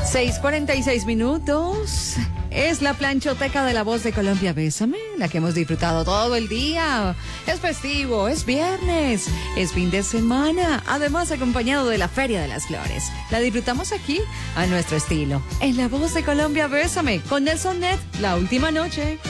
6:46. Es la planchoteca de La Voz de Colombia, Bésame, la que hemos disfrutado todo el día. Es festivo, es viernes, es fin de semana, además acompañado de la Feria de las Flores. La disfrutamos aquí, a nuestro estilo, en La Voz de Colombia, Bésame, con Nelson Net, La Última Noche.